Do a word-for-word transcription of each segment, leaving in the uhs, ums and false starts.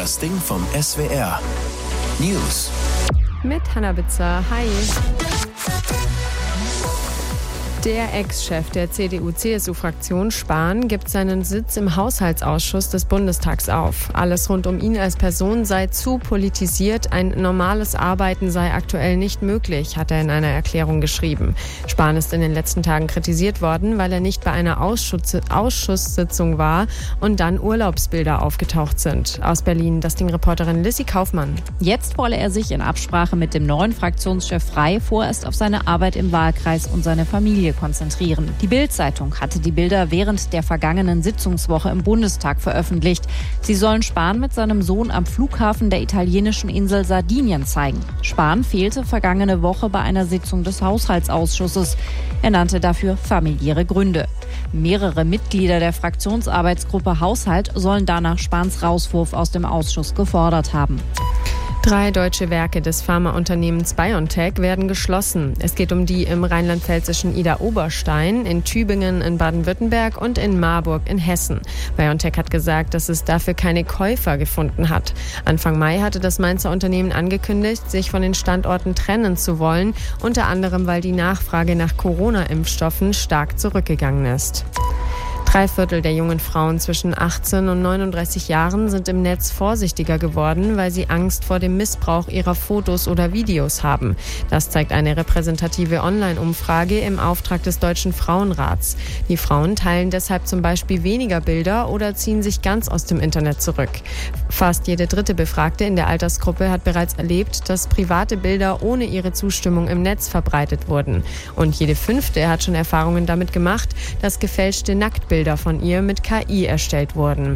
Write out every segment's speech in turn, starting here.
Das Ding vom S W R. News. Mit Hannah Bitzer. Hi. Der Ex-Chef der C D U C S U-Fraktion Spahn gibt seinen Sitz im Haushaltsausschuss des Bundestags auf. Alles rund um ihn als Person sei zu politisiert, ein normales Arbeiten sei aktuell nicht möglich, hat er in einer Erklärung geschrieben. Spahn ist in den letzten Tagen kritisiert worden, weil er nicht bei einer Ausschuss- Ausschusssitzung war und dann Urlaubsbilder aufgetaucht sind. Aus Berlin, das Ding-Reporterin Lissy Kaufmann. Jetzt wolle er sich in Absprache mit dem neuen Fraktionschef Frey vorerst auf seine Arbeit im Wahlkreis und seine Familie konzentrieren. Die Bild-Zeitung hatte die Bilder während der vergangenen Sitzungswoche im Bundestag veröffentlicht. Sie sollen Spahn mit seinem Sohn am Flughafen der italienischen Insel Sardinien zeigen. Spahn fehlte vergangene Woche bei einer Sitzung des Haushaltsausschusses. Er nannte dafür familiäre Gründe. Mehrere Mitglieder der Fraktionsarbeitsgruppe Haushalt sollen danach Spahns Rauswurf aus dem Ausschuss gefordert haben. Drei deutsche Werke des Pharmaunternehmens BioNTech werden geschlossen. Es geht um die im rheinland-pfälzischen Idar-Oberstein, in Tübingen in Baden-Württemberg und in Marburg in Hessen. BioNTech hat gesagt, dass es dafür keine Käufer gefunden hat. Anfang Mai hatte das Mainzer Unternehmen angekündigt, sich von den Standorten trennen zu wollen, unter anderem weil die Nachfrage nach Corona-Impfstoffen stark zurückgegangen ist. Drei Viertel der jungen Frauen zwischen achtzehn und neununddreißig Jahren sind im Netz vorsichtiger geworden, weil sie Angst vor dem Missbrauch ihrer Fotos oder Videos haben. Das zeigt eine repräsentative Online-Umfrage im Auftrag des Deutschen Frauenrats. Die Frauen teilen deshalb zum Beispiel weniger Bilder oder ziehen sich ganz aus dem Internet zurück. Fast jede dritte Befragte in der Altersgruppe hat bereits erlebt, dass private Bilder ohne ihre Zustimmung im Netz verbreitet wurden. Und jede fünfte hat schon Erfahrungen damit gemacht, dass gefälschte Nacktbilder von ihr mit K I erstellt wurden.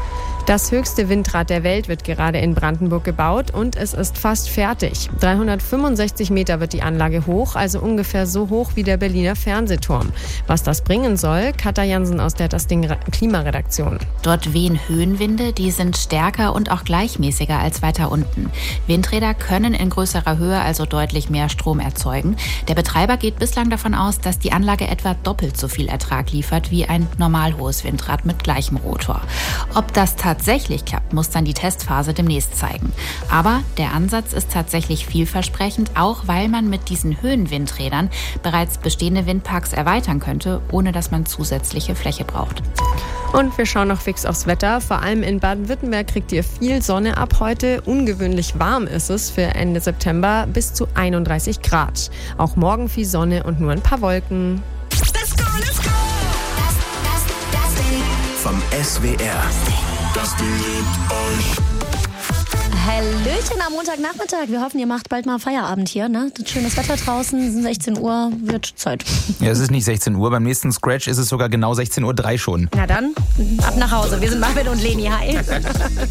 Das höchste Windrad der Welt wird gerade in Brandenburg gebaut und es ist fast fertig. dreihundertfünfundsechzig Meter wird die Anlage hoch, also ungefähr so hoch wie der Berliner Fernsehturm. Was das bringen soll, Katja Jansen aus der Das Ding Klimaredaktion. Dort wehen Höhenwinde, die sind stärker und auch gleichmäßiger als weiter unten. Windräder können in größerer Höhe also deutlich mehr Strom erzeugen. Der Betreiber geht bislang davon aus, dass die Anlage etwa doppelt so viel Ertrag liefert wie ein normal hohes Windrad mit gleichem Rotor. Ob das tatsächlich klappt, muss dann die Testphase demnächst zeigen. Aber der Ansatz ist tatsächlich vielversprechend, auch weil man mit diesen Höhenwindrädern bereits bestehende Windparks erweitern könnte, ohne dass man zusätzliche Fläche braucht. Und wir schauen noch fix aufs Wetter. Vor allem in Baden-Württemberg kriegt ihr viel Sonne ab heute. Ungewöhnlich warm ist es für Ende September, bis zu einunddreißig Grad. Auch morgen viel Sonne und nur ein paar Wolken. Let's go, let's go! Das, das, das Ding vom S W R. Das Ding liebt euch. Hallöchen am Montagnachmittag. Wir hoffen, ihr macht bald mal Feierabend hier. Ne? Das schönes Wetter draußen, sechzehn Uhr, wird Zeit. Ja, es ist nicht sechzehn Uhr. Beim nächsten Scratch ist es sogar genau sechzehn Uhr drei schon. Na dann, ab nach Hause. Wir sind Marvin und Leni. Hi.